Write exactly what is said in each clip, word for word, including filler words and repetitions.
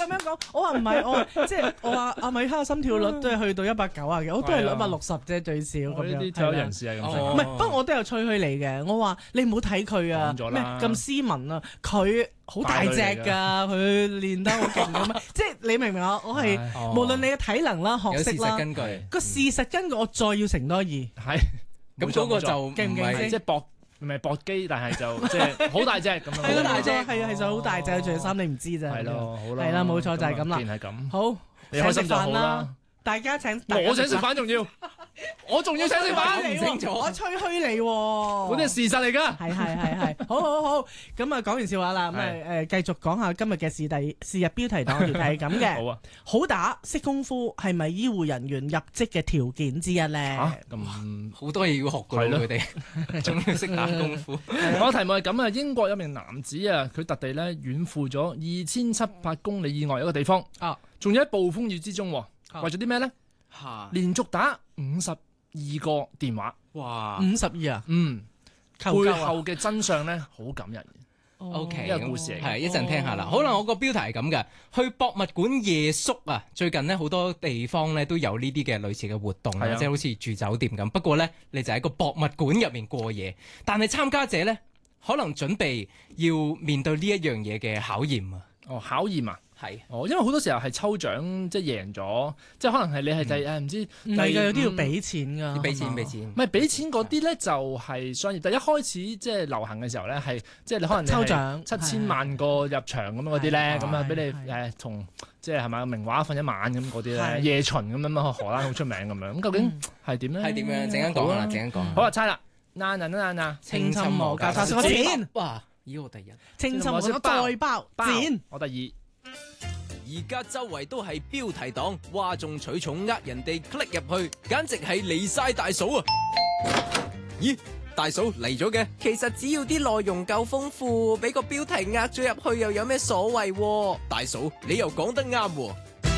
咁樣講，我話唔係，我話即係我話阿米哈心跳率都係去到一百九啊嘅，我都係一百六十啫最少咁樣。 我呢啲退休人士係咁唔講。 係，不過我都有吹噓你嘅。我話你唔好睇佢啊，咩咁斯文啊，佢好大隻㗎，佢練得好勁㗎嘛。即係你明唔明啊？我係無論你嘅體能啦、學識啦， 根據個事實根據，我再要乘多二。 係咁嗰個就勁唔勁先？ 即係搏。唔係搏機，但係就即係好大隻咁樣。 係啦，冇錯，係啊，其實好大隻，着衫你唔知咋。 係咯，好啦。 係啦，冇錯就係咁啦。 既然係咁， 好， 你開心就好啦。 大家請， 我請食飯仲要，我仲要請食飯， 唔清楚，我吹噓你喎。 嗰啲係事實嚟㗎。 係係係係，好好好。咁啊，講完笑話啦，咁啊誒，繼續講下今日嘅試題試日標題黨條題係咁嘅。 好啊，好打識功夫係咪醫護人員入職嘅條件之一咧？ 嚇咁好多嘢要學㗎咯，佢哋仲要識打功夫。 我題目係咁啊，英國有名男子啊，佢特地咧遠赴咗二千七百公里以外一個地方啊，仲要喺暴風雨之中，為咗啲咩咧？ 嚇！ 連續打五十二個電話， 哇！ 五十二啊！ 嗯， 求背後嘅真相咧好感人。 O K， 一個故事嚟嘅， 係一陣聽下啦。可能我個標題係咁嘅，去博物館夜宿啊！最近呢，好多地方咧都有呢啲嘅類似嘅活動，即係好似住酒店咁。不過咧，你就喺個博物館入面過夜，但係參加者咧可能準備要面對呢一樣嘢嘅考驗啊！ 哦，考驗啊！ 係， 哦，因為好多時候係抽獎，即係贏咗，即係可能係你係第誒唔知， 唔係㗎，有啲要俾錢㗎， 要俾錢俾錢。 唔係俾錢嗰啲咧，就係商業。但一開始即係流行嘅時候咧，係即係你可能抽獎七千萬個入場咁樣嗰啲咧，咁啊俾你誒同即係係咪名畫瞓一晚咁嗰啲咧，夜巡咁樣啊，荷蘭好出名咁樣。咁究竟係點咧？ 係點樣？陣間講啦，陣間講。 好啊，猜啦，嗱嗱嗱嗱， 青春無價差，我錢。 哇！咦，我第一。 青春無價再包錢， 我第二。 而家周圍都係標題黨，嘩眾取寵呃人哋 click 入去，簡直係離晒大嫂啊！咦，大嫂嚟咗嘅？其實只要啲內容夠豐富，俾個標題呃咗入去又有咩所謂？大嫂，你又講得啱喎！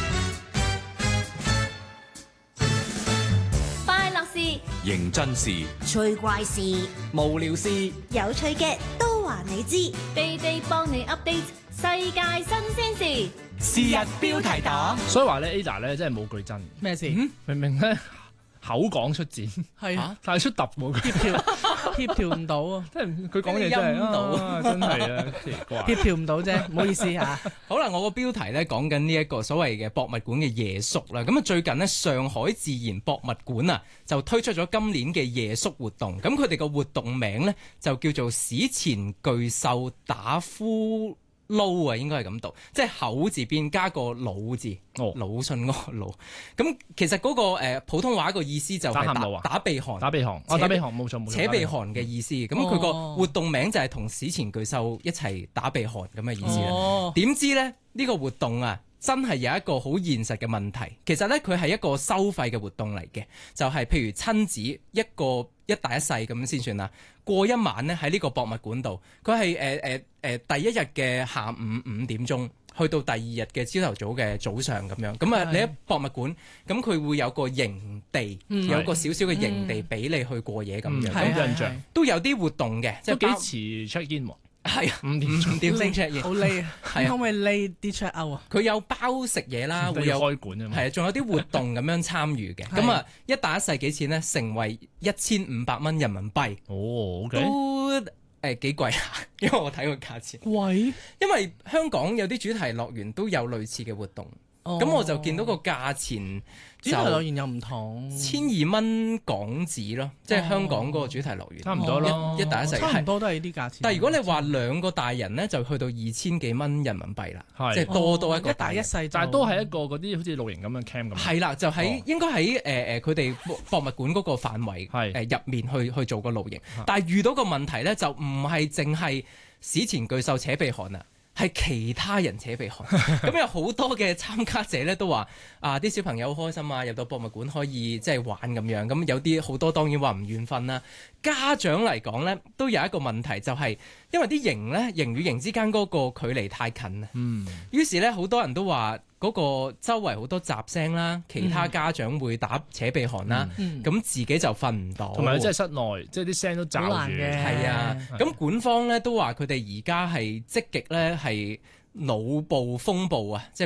快樂事、 認真事、 趣怪事、 無聊事、 有趣嘅都話你知，地地幫你 update 世界新鮮事。 是日標題黨， 所以話咧 Ada 咧真係冇句真。 咩事？ 明明咧口講出剪， 係啊， 但係出揼冇協調協調唔到啊！ 即係佢講嘢真係啊，真係啊，奇怪。 協調唔到啫，唔好意思嚇。 好啦，我個標題咧講緊呢一個所謂嘅博物館嘅夜宿啦。咁啊，最近呢，上海自然博物館啊就推出咗今年嘅夜宿活動。咁佢哋個活動名咧就叫做史前巨獸打呼撈啊，應該係咁讀，即係口字邊加個魯字， 哦， 魯迅嗰個魯。咁其實嗰、那個、呃、普通話個意思就係打打，打鼻鼾， 打鼻鼾，哦，打鼻鼾冇錯冇錯， 扯鼻鼾嘅意思。咁佢個活動名就係同史前巨獸一齊打鼻鼾咁嘅意思啦。點、哦、知咧呢、呢個活動啊，真係有一個好現實嘅問題。其實咧佢係一個收費嘅活動嚟嘅，就係、是、譬如親子一個一大一細咁先算啦。過一晚咧喺呢個博物館度，佢係誒誒誒第一日嘅下午五點鐘，去到第二日嘅朝頭早嘅早上咁樣。咁啊，你喺博物館，咁佢會有個營地，嗯、有個少少嘅營地俾你去過夜咁樣。 咁印象都有啲活動嘅，即係幾遲 check in 喎。 係啊，五點五點先 check in， 好 late 啊！可唔可以 late 啲 check out 啊？ 佢有包食嘢啦，會有開館啊嘛， 係啊，仲有啲活動咁樣參與嘅。咁啊，一打一細幾錢咧？成為一千五百蚊人民幣。 哦，OK， 都誒幾貴啊！因為我睇個價錢貴， 因為香港有啲主題樂園都有類似嘅活動。咁、哦、我就見到個價錢， 主題樂園又唔同， 千二蚊港紙咯，即係香港嗰個主題樂園， 差唔多咯， 一大一細， 差唔多都係啲價錢。 但係如果你話兩個大人咧，就去到二千幾蚊人民幣啦，即係多多一個大一細， 但係都係一個嗰啲好似露營咁樣 camp 咁。 係啦，就喺、哦、應該喺誒誒佢哋博物館嗰個範圍誒入面去去做個露營，但係遇到個問題咧，就唔係淨係史前巨獸扯鼻鼾啊。係其他人扯鼻鼾，咁有好多嘅參加者咧都話啊，啲小朋友好開心啊，入到博物館可以即係玩咁樣。咁有啲好多當然話唔願瞓啦。家長嚟講咧都有一個問題，就係、是、因為啲營咧營與營之間嗰個距離太近啊。嗯。於是咧好多人都話嗰個周圍好多雜聲啦，其他家長會打扯鼻鼾啦，咁、嗯嗯、自己就瞓唔到。同埋即係室內，即係啲聲都罩住。 係啊。咁館方咧都話佢哋而家係積極咧係腦部風暴啊，即係